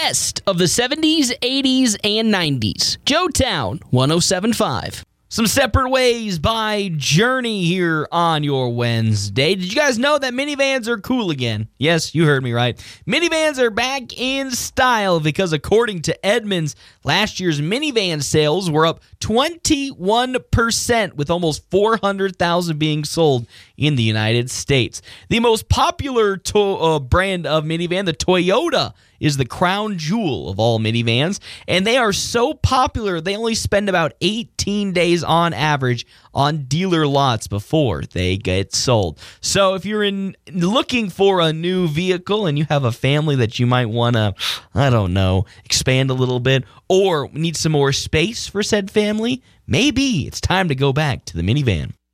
best of the 70s, 80s, and 90s. Joetown 107.5. Some Separate Ways by Journey here on your Wednesday. Did you guys know that minivans are cool again? Yes, you heard me right. Minivans are back in style because according to Edmunds, last year's minivan sales were up 21% with almost 400,000 being sold in the United States. The most popular brand of minivan, the Toyota, is the crown jewel of all minivans, and they are so popular they only spend about 18 days on average on dealer lots before they get sold. So if you're looking for a new vehicle and you have a family that you might want to, expand a little bit or need some more space for said family, maybe it's time to go back to the minivan.